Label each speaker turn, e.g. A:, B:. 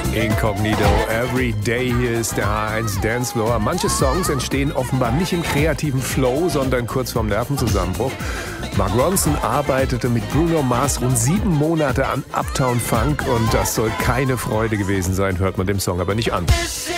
A: Incognito, Every Day, hier ist der H1 Dancefloor. Manche Songs entstehen offenbar nicht im kreativen Flow, sondern kurz vorm Nervenzusammenbruch. Mark Ronson arbeitete mit Bruno Mars rund 7 Monate an Uptown Funk und das soll keine Freude gewesen sein, hört man dem Song aber nicht an.